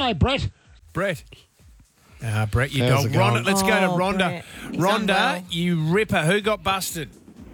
Hello, Brett. Brett. Brett, you How's dog. it going? Rhonda, let's go to Rhonda. Brett. He's Rhonda, unwell. you ripper. Who got busted?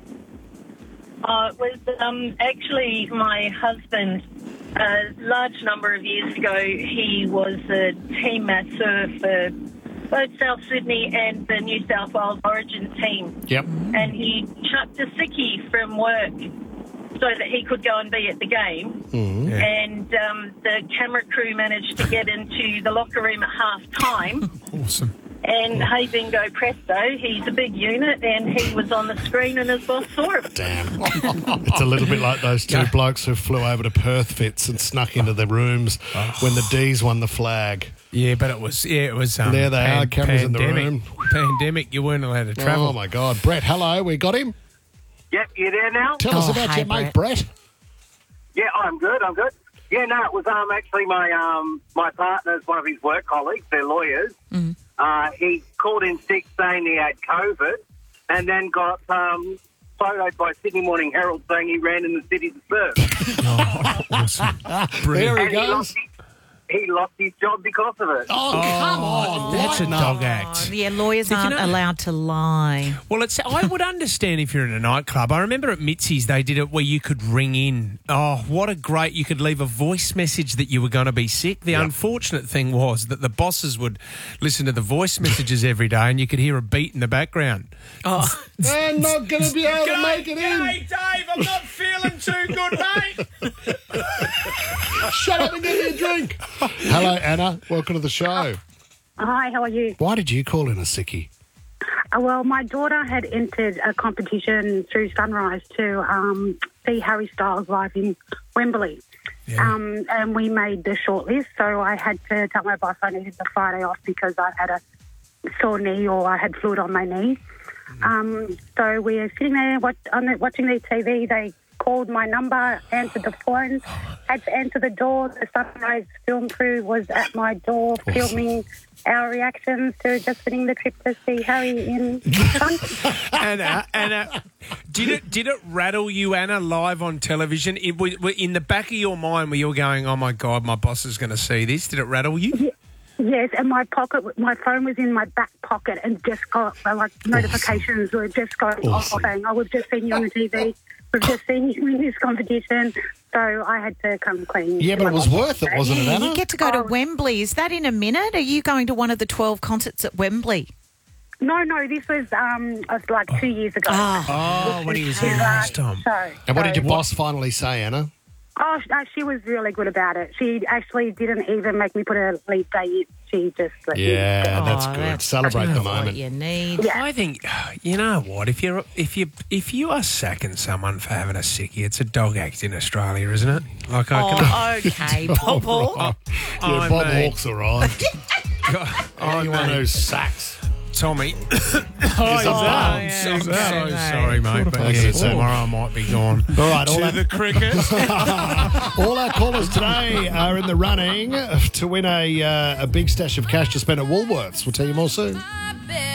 It was actually my husband. A large number of years ago, he was a team masseur for both South Sydney and the New South Wales Origin team. Yep. And he chucked a sickie from work so that he could go and be at the game. Yeah. And the camera crew managed to get into the locker room at half-time. Awesome. And hey, bingo, presto, he's a big unit, and he was on the screen and his boss saw him. Damn. It's a little bit like those two blokes who flew over to Perth Fits and snuck into the rooms when the D's won the flag. Yeah, but it was. There they are, cameras in the room. Pandemic, you weren't allowed to travel. Oh, my God. Brett, hello. We got him. Yep, you there now? Tell us Oh, about hey, your mate, Brett. Yeah, I'm good. Yeah, no, it was actually my partner's one of his work colleagues. They're lawyers. He called in sick saying he had COVID, and then got photoed by Sydney Morning Herald saying he ran in the city to serve. Awesome. There Brilliant. he And goes. he lost his job because of it. Oh, come on. That's a Lighten up. dog act. Yeah, lawyers Did you aren't know- allowed to lie. Well, I would understand if you're in a nightclub. I remember at Mitzi's they did it where you could ring in. Oh, what a great... You could leave a voice message that you were going to be sick. The unfortunate thing was that the bosses would listen to the voice messages every day and you could hear a beat in the background. Oh, They're not going to be able to make it in. Hey, Dave, I'm not feeling too good, mate. Shut up and get me a drink. Hello, Anna. Welcome to the show. Hi, how are you? Why did you call in a sickie? Well, my daughter had entered a competition through Sunrise to see Harry Styles live in Wembley. And we made the shortlist, so I had to tell my boss I needed the Friday off because I had a sore knee or I had fluid on my knee. So we're sitting there watching the TV. They called my number, answered the phone, had to answer the door. The Sunrise film crew was at my door filming our reactions to just winning the trip to see Harry in front. Anna, did it rattle you, Anna, live on television? In the back of your mind where you're going, oh, my God, my boss is going to see this. Did it rattle you? Yes, and my phone was in my back pocket and just got, notifications were just going off saying, oh, we've just seen you on the TV. We've just seen you in this competition. So I had to come clean. Yeah, but it was worth it, wasn't it, Anna? you get to go to Wembley. Is that in a minute? Are you going to one of the 12 concerts at Wembley? No, this was like 2 years ago. Oh, when he was here last time. And what did your boss finally say, Anna? Oh, she was really good about it. She actually didn't even make me put a leave day in. She just let me go. That's good. Celebrate the What moment. you need. Yeah. I think, you know what, if you are sacking someone for having a sickie, it's a dog act in Australia, isn't it? Like Okay, Popple. Yeah, I Bob mean- Hawke's arrived. Anyone who sacks. Tommy. He's I'm so sorry, mate, but Thanks, it's tomorrow I might be gone. All right, all To our, the cricket. all our callers today are in the running to win a big stash of cash to spend at Woolworths. We'll tell you more soon.